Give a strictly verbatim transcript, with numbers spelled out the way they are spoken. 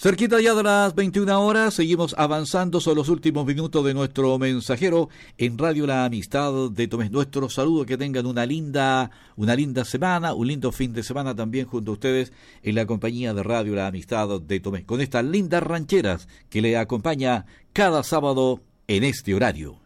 Cerquita ya de las veintiuna horas, seguimos avanzando, son los últimos minutos de nuestro mensajero en Radio La Amistad de Tomé. Nuestro saludo, que tengan una linda, una linda semana, un lindo fin de semana también junto a ustedes en la compañía de Radio La Amistad de Tomé, con estas lindas rancheras que le acompaña cada sábado en este horario.